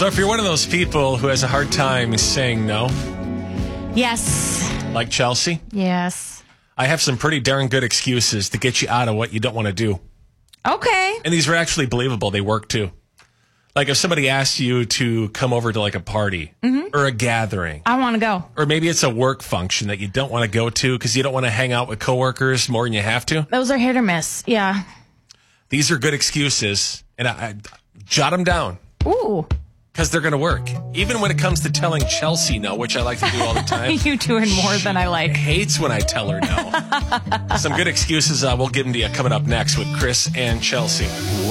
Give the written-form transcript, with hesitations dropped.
So if you're one of those people who has a hard time saying no, Yes. like Chelsea, Yes. I have some pretty darn good excuses to get you out of what you don't want to do. Okay. And these are actually believable. They work too. Like if somebody asks you to come over to like a party or a gathering, I want to go. or maybe it's a work function that you don't want to go to because you don't want to hang out with coworkers more than you have to. Those are hit or miss. Yeah. These are good excuses, and I jot them down Ooh. because they're going to work. Even when it comes to telling Chelsea no, which I like to do all the time. You doing more than I like. Hates when I tell her no. Some good excuses. We'll give them to you coming up next with Chris and Chelsea.